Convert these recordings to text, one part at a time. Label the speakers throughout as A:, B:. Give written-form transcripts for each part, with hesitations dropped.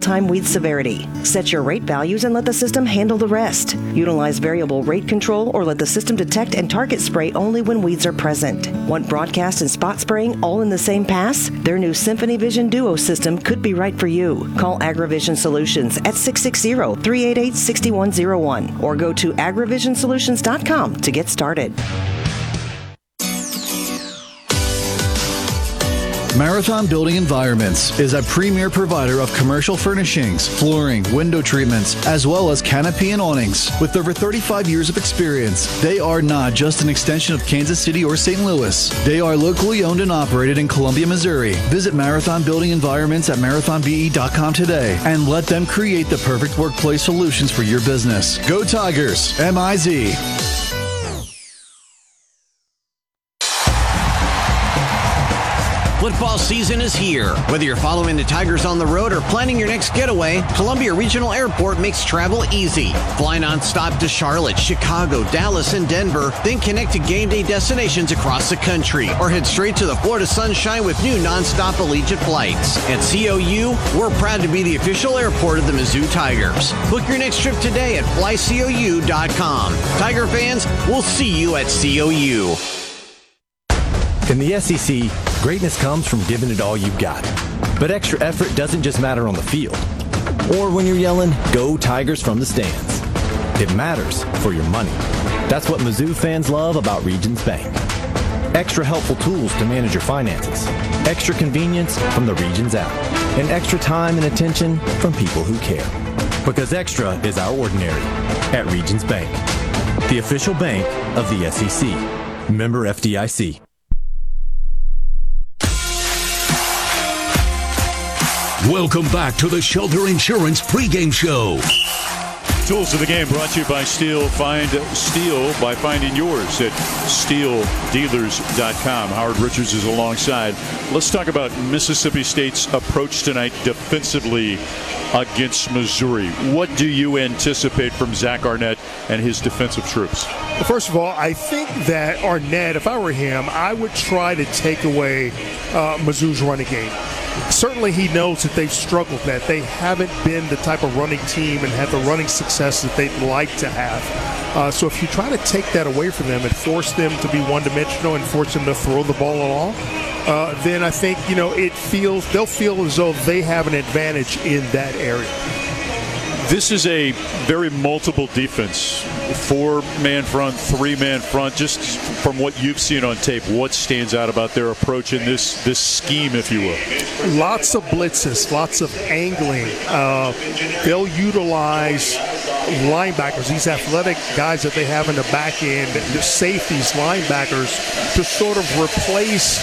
A: real-time weed severity. Set your rate values and let the system handle the rest. Utilize variable rate control or let the system detect and target spray only when weeds are present. Want broadcast and spot spraying all in the same pass? Their new Symphony Vision Duo system could be right for you. Call AgriVision Solutions at 660-388-6101 or go to agrivisionsolutions.com to get started.
B: Marathon Building Environments is a premier provider of commercial furnishings, flooring, window treatments, as well as canopy and awnings. With over 35 years of experience, they are not just an extension of Kansas City or St. Louis. They are locally owned and operated in Columbia, Missouri. Visit Marathon Building Environments at marathonbe.com today and let them create the perfect workplace solutions for your business. Go Tigers, M-I-Z.
C: Football season is here. Whether you're following the Tigers on the road or planning your next getaway, Columbia Regional Airport makes travel easy. Fly nonstop to Charlotte, Chicago, Dallas, and Denver, then connect to game day destinations across the country, or head straight to the Florida sunshine with new nonstop Allegiant flights. At COU, we're proud to be the official airport of the Mizzou Tigers. Book your next trip today at flycou.com. Tiger fans, we'll see you at COU.
D: In the SEC, greatness comes from giving it all you've got. But extra effort doesn't just matter on the field. Or when you're yelling, "Go Tigers" from the stands. It matters for your money. That's what Mizzou fans love about Regions Bank. Extra helpful tools to manage your finances. Extra convenience from the Regions app. And extra time and attention from people who care. Because extra is our ordinary at Regions Bank. The official bank of the SEC. Member FDIC.
E: Welcome back to the Shelter Insurance pregame show.
F: Tools of the game brought to you by Steel. Find Steel by finding yours at steeldealers.com. Howard Richards is alongside. Let's talk about Mississippi State's approach tonight defensively against Missouri. What do you anticipate from Zach Arnett and his defensive troops?
G: Well, first of all, I think that Arnett, if I were him, I would try to take away Mizzou's running game. Certainly he knows that they've struggled, that they haven't been the type of running team and had the running success that they'd like to have. So if you try to take that away from them and force them to be one-dimensional and force them to throw the ball along, then I think, they'll feel as though they have an advantage in that area.
F: This is a very multiple defense. 4-man front, 3-man front. Just from what you've seen on tape, what stands out about their approach in this scheme, if you will?
G: Lots of blitzes, lots of angling. They'll utilize linebackers, these athletic guys that they have in the back end, the safeties, linebackers, to sort of replace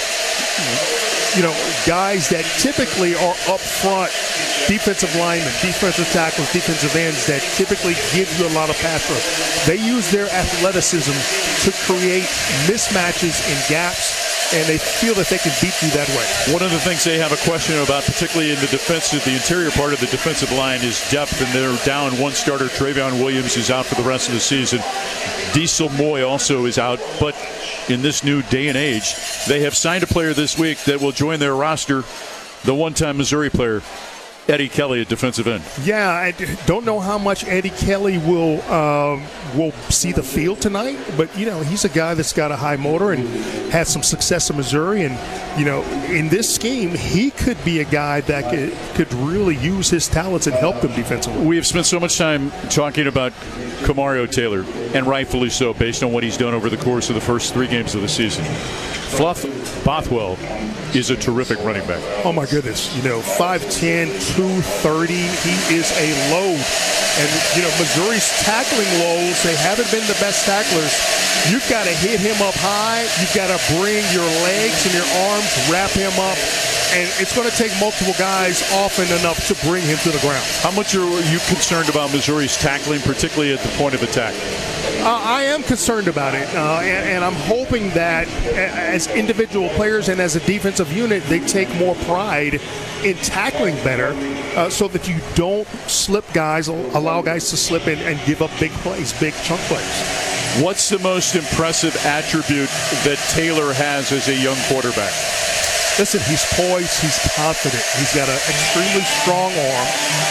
G: guys that typically are up front, defensive linemen, defensive tackles, defensive ends that typically give you a lot of pass rush. They use their athleticism to create mismatches and gaps, and they feel that they can beat you that way.
F: One of the things they have a question about, particularly in the interior part of the defensive line, is depth, and they're down one starter. Travion Williams is out for the rest of the season. Diesel Moy also is out, but in this new day and age, they have signed a player this week that will join their roster, the one-time Missouri player, Eddie Kelly at defensive end.
G: Yeah, I don't know how much Eddie Kelly will see the field tonight, but he's a guy that's got a high motor and had some success in Missouri, and in this scheme he could be a guy that could really use his talents and help them defensively.
F: We have spent so much time talking about Kamario Taylor, and rightfully so, based on what he's done over the course of the first 3 games of the season. Fluff Bothwell is a terrific running back.
G: Oh my goodness, 5'10", 230. He is a load. And, Missouri's tackling lows, they haven't been the best tacklers. You've got to hit him up high. You've got to bring your legs and your arms, wrap him up. And it's going to take multiple guys often enough to bring him to the ground.
F: How much are you concerned about Missouri's tackling, particularly at the point of attack?
G: I am concerned about it, and I'm hoping that as individual players and as a defensive unit, they take more pride in tackling better so that you don't slip guys, allow guys to slip in and give up big plays, big chunk plays.
F: What's the most impressive attribute that Taylor has as a young quarterback?
G: Listen, he's poised, he's confident, he's got an extremely strong arm.